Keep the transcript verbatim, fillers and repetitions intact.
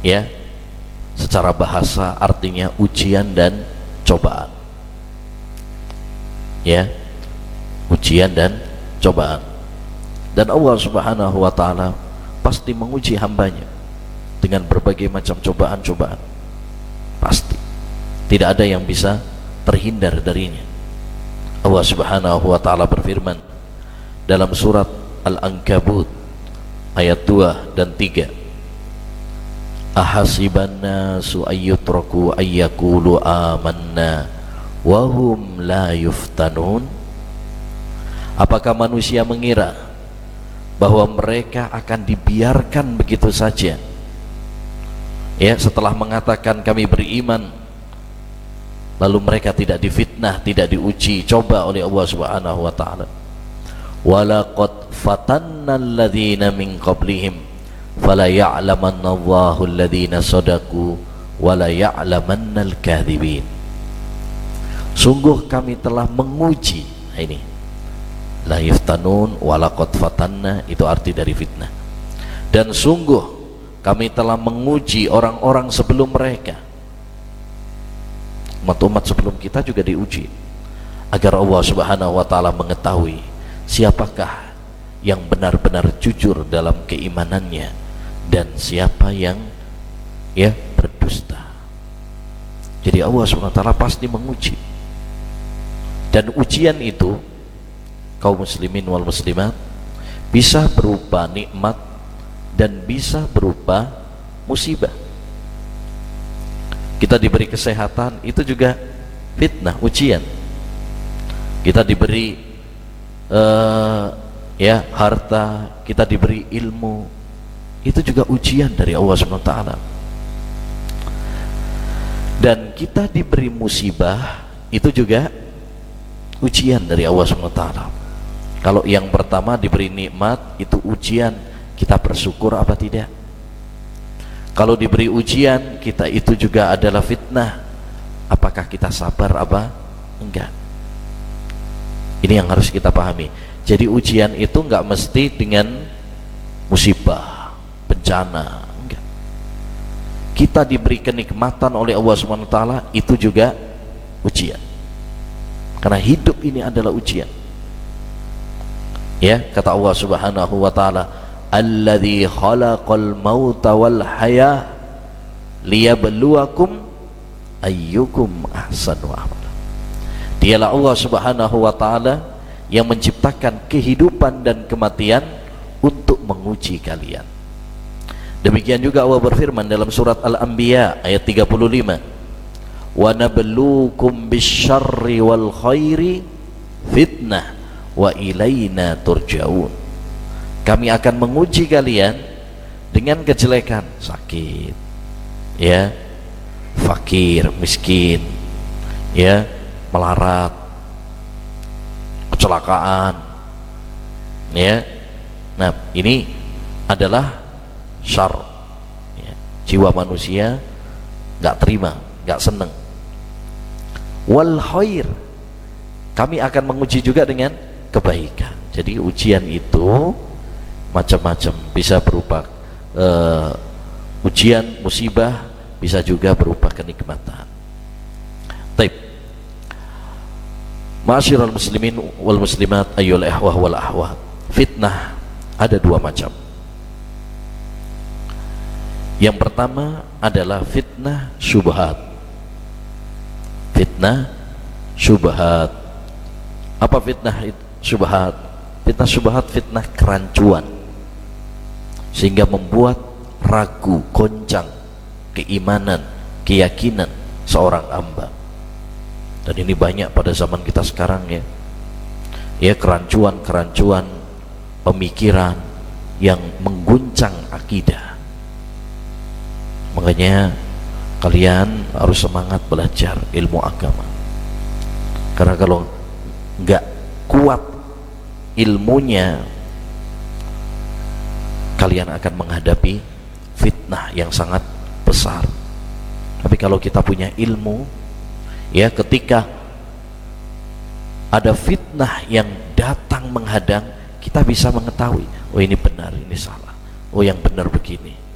ya, secara bahasa artinya ujian dan cobaan, ya, ujian dan cobaan. Dan Allah Subhanahu wa ta'ala pasti menguji hambanya dengan berbagai macam cobaan-cobaan, pasti tidak ada yang bisa terhindar darinya. Allah Subhanahu wa ta'ala berfirman dalam surat Al-Ankabut ayat dua dan tiga, ahasiban nasu ayyutraku ayyakulu amanna wahum la yuftanun. Apakah manusia mengira bahwa mereka akan dibiarkan begitu saja, ya, setelah mengatakan kami beriman, lalu mereka tidak difitnah, tidak diuji, coba oleh Allah Subhanahu wa ta'ala. Walaqad fatanna alladhina min qablihim fala ya'lamanna Allahu alladhina sadaqu wala ya'lamanna al-kadhibin. Sungguh kami telah menguji, nah ini la yuftanun walaqad fatanna itu arti dari fitnah. Dan sungguh kami telah menguji orang-orang sebelum mereka, umat-umat sebelum kita juga diuji, agar Allah Subhanahu wa ta'ala mengetahui siapakah yang benar-benar jujur dalam keimanannya dan siapa yang ya berdusta. Jadi Allah Subhanahu wa ta'ala pasti menguji, dan ujian itu kaum muslimin wal muslimat bisa berupa nikmat dan bisa berupa musibah. Kita diberi kesehatan, itu juga fitnah, ujian. Kita diberi uh, ya harta, kita diberi ilmu, itu juga ujian dari Allah subhanahu wa taala. Dan kita diberi musibah, itu juga ujian dari Allah subhanahu wa taala. Kalau yang pertama diberi nikmat, itu ujian, kita bersyukur apa tidak? Kalau diberi ujian, kita itu juga adalah fitnah, apakah kita sabar apa enggak? Ini yang harus kita pahami. Jadi ujian itu enggak mesti dengan musibah, bencana, enggak. Kita diberi kenikmatan oleh Allah subhanahu wa taala, itu juga ujian, karena hidup ini adalah ujian. Ya, kata Allah subhanahu wa ta'ala, alladzi khalaqal mauta wal haya liyabluwakum ayyukum ahsanu amala. Dialah Allah subhanahu wa ta'ala yang menciptakan kehidupan dan kematian untuk menguji kalian. Demikian juga Allah berfirman dalam surat Al-Anbiya ayat tiga puluh lima, wa nabluukum bisyarri wal khairi fitnah wa ilaina turja'un. Kami akan menguji kalian dengan kejelekan, sakit, ya, fakir, miskin, ya, melarat, kecelakaan, ya. Nah, ini adalah syar, ya. Jiwa manusia nggak terima, nggak seneng. Wal khair, kami akan menguji juga dengan kebaikan. Jadi ujian itu macam-macam, bisa berupa uh, ujian, musibah, bisa juga berupa kenikmatan. Taib. Ma'asyiral muslimin wal muslimat ayyul ihwah wal ahwat. Fitnah ada dua macam. Yang pertama adalah fitnah syubhat. Fitnah syubhat. Apa fitnah syubhat? Fitnah syubhat, fitnah kerancuan, sehingga membuat ragu, goncang keimanan, keyakinan seorang hamba. Dan ini banyak pada zaman kita sekarang, ya. Ya, kerancuan-kerancuan pemikiran yang mengguncang akidah. Makanya kalian harus semangat belajar ilmu agama, karena kalau enggak kuat ilmunya, kalian akan menghadapi fitnah yang sangat besar. Tapi kalau kita punya ilmu, ya, ketika ada fitnah yang datang menghadang, kita bisa mengetahui, oh ini benar, ini salah, oh yang benar begini.